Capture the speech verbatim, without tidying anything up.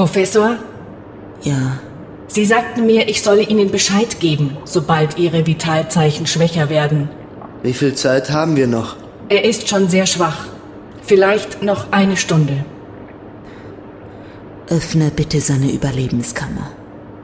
Professor? Ja. Sie sagten mir, ich solle Ihnen Bescheid geben, sobald Ihre Vitalzeichen schwächer werden. Wie viel Zeit haben wir noch? Er ist schon sehr schwach. Vielleicht noch eine Stunde. Öffne bitte seine Überlebenskammer.